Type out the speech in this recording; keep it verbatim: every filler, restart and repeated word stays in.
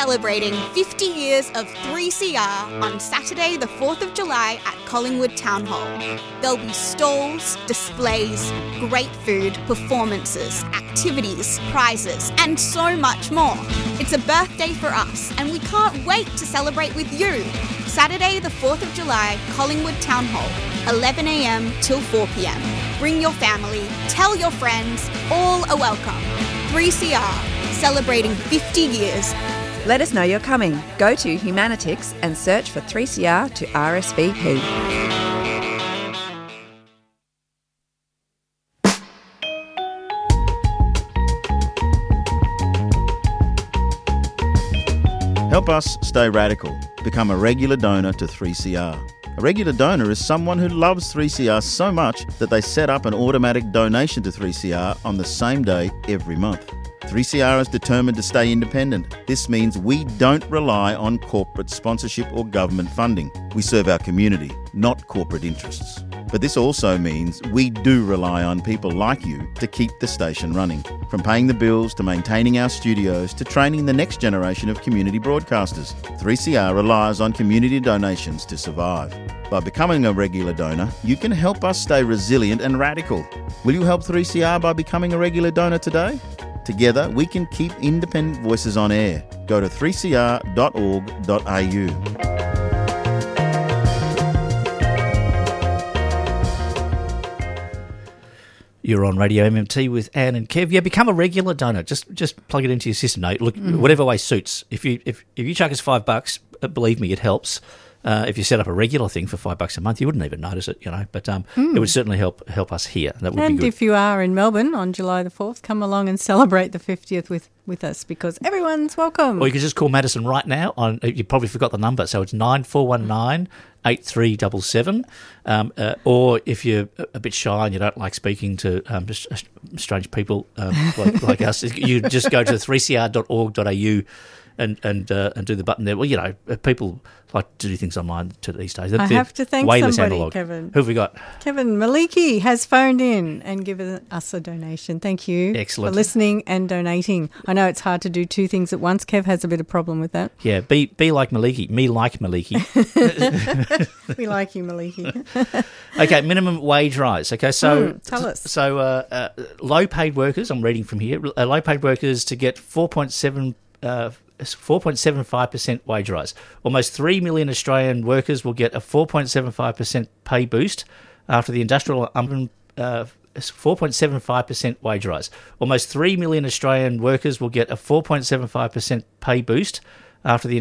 celebrating fifty years of three C R on Saturday the fourth of July at Collingwood Town Hall. There'll be stalls, displays, great food, performances, activities, prizes, and so much more. It's a birthday for us, and we can't wait to celebrate with you. Saturday the fourth of July, Collingwood Town Hall, eleven a m till four p m. Bring your family, tell your friends, all are welcome. three C R, celebrating fifty years. Let us know you're coming. Go to Humanitix and search for three C R to R S V P. Help us stay radical. Become a regular donor to three C R. A regular donor is someone who loves three C R so much that they set up an automatic donation to three C R on the same day every month. three C R is determined to stay independent. This means we don't rely on corporate sponsorship or government funding. We serve our community, not corporate interests. But this also means we do rely on people like you to keep the station running. From paying the bills to maintaining our studios to training the next generation of community broadcasters, three C R relies on community donations to survive. By becoming a regular donor, you can help us stay resilient and radical. Will you help three C R by becoming a regular donor today? Together, we can keep independent voices on air. Go to three c r dot org dot a u. You're on Radio M M T with Anne and Kev. Yeah, become a regular donor. Just just plug it into your system. No, look, mm. whatever way suits. If you if if you chuck us five bucks, believe me, it helps. Uh, if you set up a regular thing for five bucks a month, you wouldn't even notice it, you know. But um, mm. it would certainly help help us here. That would and be good. If you are in Melbourne on July the fourth, come along and celebrate the fiftieth with, with us, because everyone's welcome. Or you could just call Madison right now. On you probably forgot the number, so it's nine four one nine eight three seven seven. Um, uh, or if you're a bit shy and you don't like speaking to um, strange people um, like, like us, you just go to three c r dot org dot a u. And and uh, and do the button there. Well, you know, people like to do things online to these days. I They're have to thank way less somebody, analog. Kevin. Who have we got? Kevin Maliki has phoned in and given us a donation. Thank you Excellent. for listening and donating. I know it's hard to do two things at once. Kev has a bit of problem with that. Yeah, be be like Maliki. Me like Maliki. We like you, Maliki. Okay, minimum wage rise. Okay, so mm, tell us. So uh, uh, low paid workers. I'm reading from here. Uh, low paid workers to get four point seven. Uh, four point seven five percent wage rise. Almost three million Australian workers will get a four point seven five percent pay boost after the industrial um, uh, four point seven five percent wage rise. Almost three million Australian workers will get a four point seven five percent pay boost after the